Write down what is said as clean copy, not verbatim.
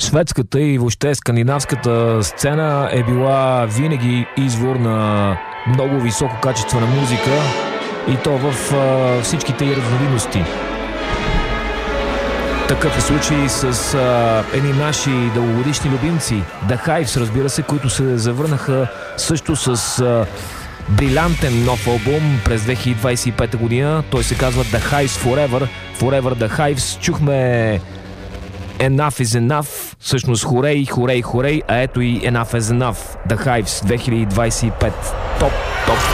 Шведската и въобще скандинавската сцена е била винаги извор на много високо качество на музика и то в всичките й разновидности. Такъв е случай с едни наши дългогодишни любимци, The Hives, разбира се, които се завърнаха също с брилянтен нов албум през 2025 година. Той се казва The Hives Forever. Forever The Hives. Чухме Enough is Enough, всъщност хорей, хорей, хорей, а ето и Enough is Enough. The Hives 2025. Топ, топ.